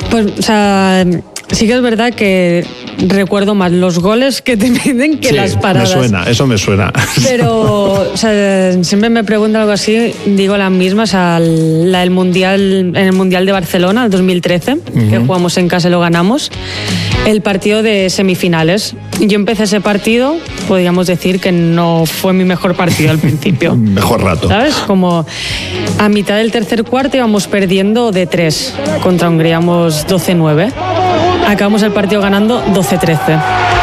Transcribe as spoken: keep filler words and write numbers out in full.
Pues, o sea, sí que es verdad que recuerdo más los goles que te meten que sí, las paradas. Me suena, eso me suena. Pero, o sea, siempre me preguntan algo así, digo las mismas, a la del Mundial, en el Mundial de Barcelona, el dos mil trece, uh-huh. que jugamos en casa y lo ganamos, el partido de semifinales. Yo empecé ese partido, podríamos decir que no fue mi mejor partido al principio. Mejor rato. ¿Sabes? Como a mitad del tercer cuarto íbamos perdiendo de tres contra Hungría, íbamos doce nueve. Acabamos el partido ganando doce trece.